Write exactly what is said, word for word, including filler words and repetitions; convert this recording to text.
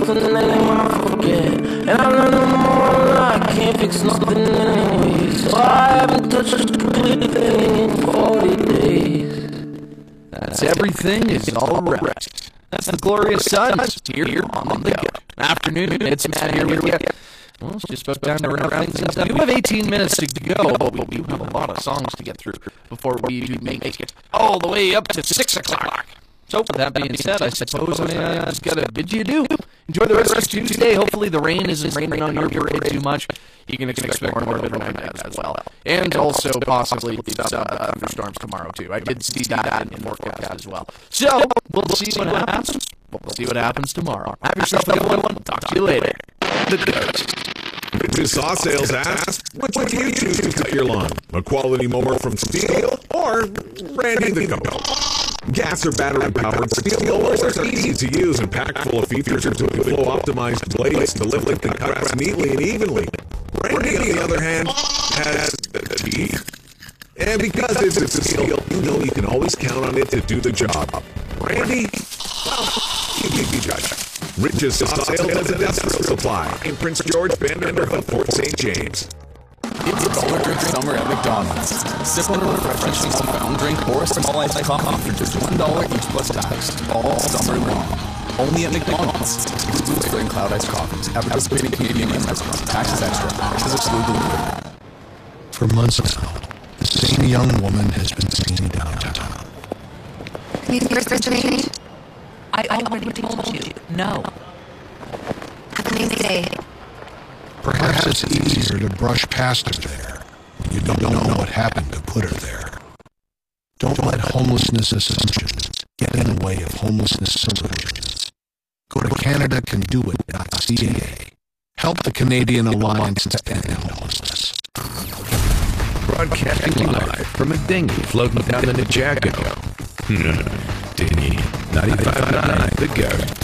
something anymore I forget. And I learn no more, I can't fix nothing anyway. So I haven't touched a complete thing in forty days. That's everything is all right. That's the Glorious Sons here on the go. Afternoon, it's Matt here with you. Well, it's just about time to wrap things up. We have eighteen minutes to go, but we have a lot of songs to get through before we make it all the way up to six o'clock. So, with that being said, I suppose I uh, just gotta bid you adieu. Enjoy the rest of Tuesday. Hopefully the rain isn't raining on your parade too much. You can expect more of it overnight as well. And also possibly some uh, thunderstorms tomorrow too. I did see that in the forecast as well. So, we'll see what happens. We'll see what happens tomorrow. Have yourself a good one. Talk to you later. The Ghost. To Saw Sales asks, which would you choose to cut your lawn? A quality mower from Steel or Randy the Goat? Gas or battery-powered Steel mowers are easy to use and packed full of features, including flow-optimized blades to lift and cut grass neatly and evenly. Randy, on the other hand, has teeth. And because it's a Steel, you know you can always count on it to do the job. Randy, well, you be the judge. Rich's Saw Sales Industrial Supply in Prince George, Bend, Underhood, Fort Saint James. It's a dollar drink summer at McDonald's. Sip on a refreshing fountain drink or a small iced coffee for just one dollar each plus tax, all summer long. Only at McDonald's. Exclusive during Cloud Ice Coffees. At participating Canadian restaurants. Taxes extra. Prices exclude delivery. For months now, the same young woman has been seen downtown. Need your first change? I already told you. No. Have a nice day. Perhaps it's easier to brush past her there when you don't know what happened to put her there. Don't let homelessness assumptions get in the way of homelessness solutions. Go to Canada Can Do It dot C A. Help the Canadian Alliance to end homelessness. Broadcasting live from a dinghy floating down the Nijago. Dinghy ninety-five point nine, The Ghost.